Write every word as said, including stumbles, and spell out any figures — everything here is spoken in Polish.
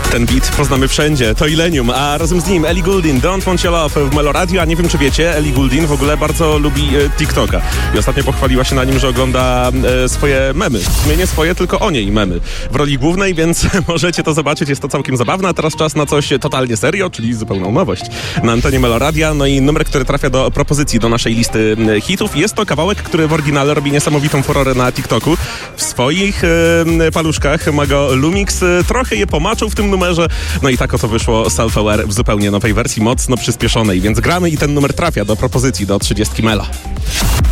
Ten beat poznamy wszędzie, to Illenium, a razem z nim Ellie Goulding, Don't Want Your Love w Melo Radio, a nie wiem czy wiecie, Ellie Goulding w ogóle bardzo lubi e, TikToka i ostatnio pochwaliła się na nim, że ogląda e, swoje memy. W sumie nie swoje, tylko o niej memy w roli głównej, więc możecie to zobaczyć, jest to całkiem zabawne, a teraz czas na coś totalnie serio, czyli zupełną nowość na antenie Melo Radia, no i numer, który trafia do propozycji, do naszej listy hitów. Jest to kawałek, który w oryginale robi niesamowitą furorę na TikToku. W swoich e, paluszkach ma go Lumix, trochę je pomaczył w tym numerze, no i tak oto wyszło Self-Aware w zupełnie nowej wersji, mocno przyspieszonej, więc gramy i ten numer trafia do propozycji do trzydziestki Mela.